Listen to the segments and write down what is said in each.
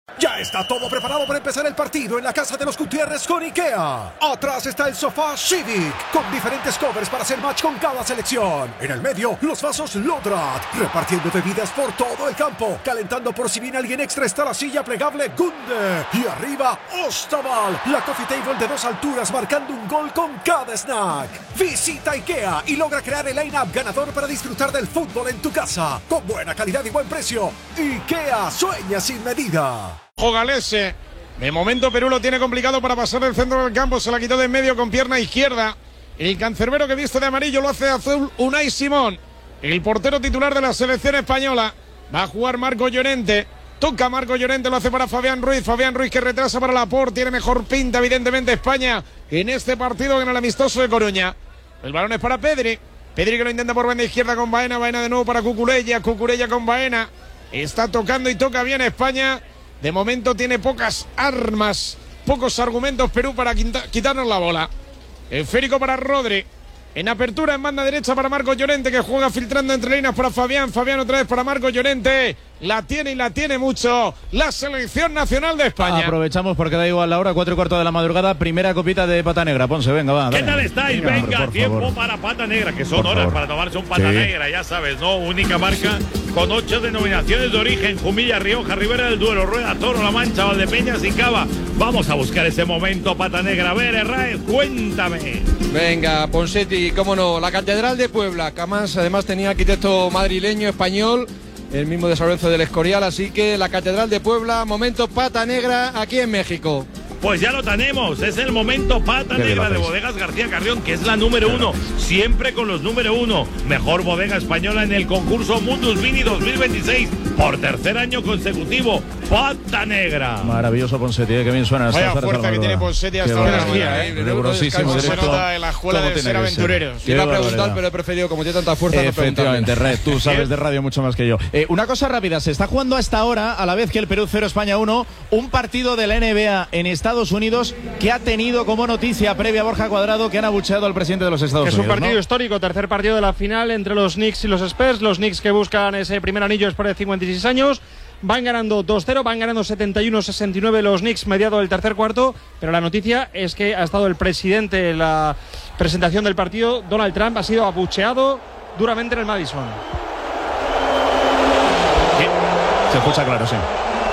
Ya está todo preparado para empezar el partido en la casa de los Gutiérrez con IKEA. Atrás está el sofá Civic, con diferentes covers para hacer match con cada selección. En el medio, los vasos Lodrat, repartiendo bebidas por todo el campo. Calentando por si viene alguien extra está la silla plegable Gunde. Y arriba, Ostaval, la coffee table de 2 alturas marcando un gol con cada snack. Visita IKEA y logra crear el line-up ganador para disfrutar del fútbol en tu casa. Con buena calidad y buen precio. IKEA sueña sin medida. Galese. De momento Perú lo tiene complicado para pasar del centro del campo. Se la quitó de en medio con pierna izquierda. El cancerbero que viste de amarillo lo hace de azul Unai Simón. El portero titular de la selección española. Va a jugar Marco Llorente. Toca Marco Llorente, lo hace para Fabián Ruiz. Fabián Ruiz que retrasa para Laporte. Tiene mejor pinta evidentemente España en este partido que en el amistoso de Coruña. El balón es para Pedri. Pedri que lo intenta por banda izquierda con Baena. Baena de nuevo para Cucurella. Cucurella con Baena. Está tocando y toca bien España. De momento tiene pocas armas, pocos argumentos Perú para quitarnos la bola. Esférico para Rodri. En apertura en banda derecha para Marco Llorente, que juega filtrando entre líneas para Fabián. Fabián otra vez para Marco Llorente. La tiene y la tiene mucho la selección nacional de España. Aprovechamos porque da igual la hora, 4:15 de la madrugada. Primera copita de pata negra. Ponce, venga, va. ¿Qué tal estáis? Venga, hombre, tiempo favor. para pata negra, que son horas para tomarse un pata Sí. negra, ya sabes, ¿no? Única marca con 8 denominaciones de origen: Jumilla, Rioja, Ribera del Duero, Rueda, Toro, La Mancha, Valdepeñas y Cava. Vamos a buscar ese momento, pata negra. A ver, Herráez, cuéntame. Venga, Ponseti, cómo no, la Catedral de Puebla, que además tenía arquitecto madrileño, español, el mismo de San Lorenzo del Escorial, así que la Catedral de Puebla, momento pata negra aquí en México. Pues ya lo tenemos, es el momento pata negra de Bodegas García Carrión, que es la número 1, siempre con los número 1. Mejor bodega española en el concurso Mundus Vini 2026, por tercer año consecutivo, pata negra. Maravilloso Poncetti, que bien suena. Vaya fuerza que tiene Poncetti hasta ahora. Rigurosísimo, Se directo. nota en la escuela de ser aventureros. Iba a preguntar, pero he preferido, como tiene tanta fuerza, no preguntarle. Efectivamente, Red, tú sabes de radio mucho más que yo. Una cosa rápida, se está jugando hasta ahora, a la vez que el Perú 0, España 1, un partido de la NBA en Estados Unidos que ha tenido como noticia previa Borja Cuadrado que han abucheado al presidente de los Estados Unidos. Es un partido ¿no? histórico, tercer partido de la final entre los Knicks y los Spurs. Los Knicks que buscan ese primer anillo después de 56 años. Van ganando 2-0, van ganando 71-69 los Knicks mediado del tercer cuarto, pero la noticia es que ha estado el presidente en la presentación del partido. Donald Trump ha sido abucheado duramente en el Madison. Se escucha claro, sí.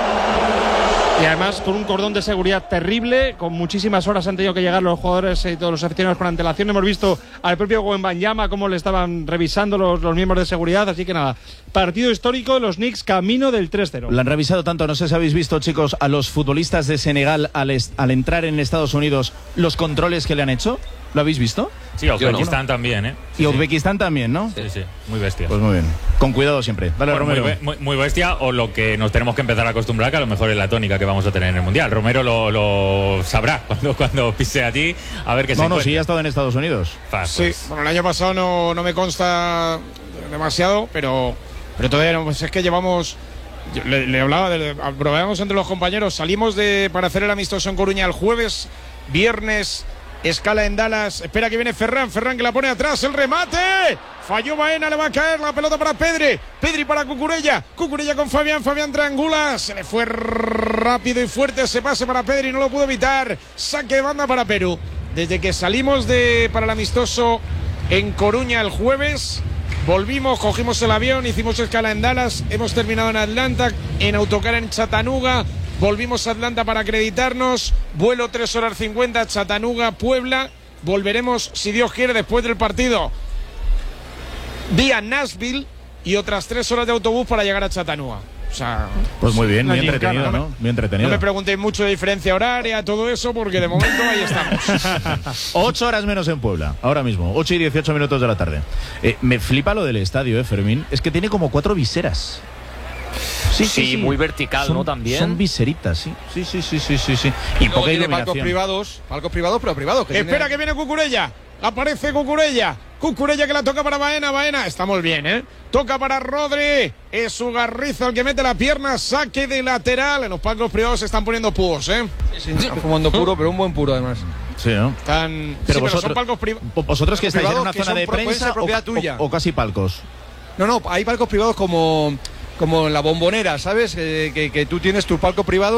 Y además con un cordón de seguridad terrible, con muchísimas horas han tenido que llegar los jugadores y todos los aficionados con antelación. Hemos visto al propio Wembanyama cómo le estaban revisando los miembros de seguridad, así que nada, partido histórico de los Knicks camino del 3-0. Lo han revisado tanto, no sé si habéis visto, chicos, a los futbolistas de Senegal al entrar en Estados Unidos, los controles que le han hecho. ¿Lo habéis visto? Sí, Uzbekistán también, ¿eh? Y Uzbekistán también, ¿no? Sí, sí, muy bestia. Pues muy bien. Con cuidado siempre. Dale, Bueno, Romero. muy bestia, o lo que nos tenemos que empezar a acostumbrar, que a lo mejor es la tónica que vamos a tener en el Mundial. Romero lo sabrá cuando pise a ti, a ver qué se encuentra. Sí, ha estado en Estados Unidos. Sí, bueno, el año pasado no me consta demasiado, pero todavía no, pues es que llevamos... Le hablaba, probamos entre los compañeros, salimos para hacer el amistoso en Coruña el jueves, viernes... Escala en Dallas, espera que viene Ferran que la pone atrás, el remate, falló Baena, le va a caer la pelota para Pedri para Cucurella con Fabián triangula, se le fue rápido y fuerte ese pase para Pedri, no lo pudo evitar, saque de banda para Perú. Desde que salimos para el amistoso en Coruña el jueves, volvimos, cogimos el avión, hicimos escala en Dallas, hemos terminado en Atlanta, en autocar en Chattanooga. Volvimos a Atlanta para acreditarnos, vuelo 3 horas 50, Chattanooga, Puebla. Volveremos, si Dios quiere, después del partido, vía Nashville y otras 3 horas de autobús para llegar a Chattanooga. O sea, pues muy bien, muy gincana, entretenido, ¿no? Muy entretenido. No me preguntéis mucho de diferencia horaria, todo eso, porque de momento ahí estamos. 8 horas menos en Puebla, ahora mismo, 8 y 18 minutos de la tarde. Me flipa lo del estadio, Fermín. Es que tiene como 4 viseras. Sí, muy vertical, ¿no? También. Son viseritas, sí. Y poca iluminación. Palcos privados, pero privados. Espera que viene Cucurella. Aparece Cucurella que la toca para Baena. Estamos bien, ¿eh? Toca para Rodri. Es Ugarriza el que mete la pierna. Saque de lateral. En los palcos privados se están poniendo puros, ¿eh? Sí, están fumando puro, pero un buen puro además. Sí, ¿no? Pero son palcos vosotros que estáis en una zona de prensa o casi palcos. No, hay palcos privados como en la Bombonera, ¿sabes? Que tú tienes tu palco privado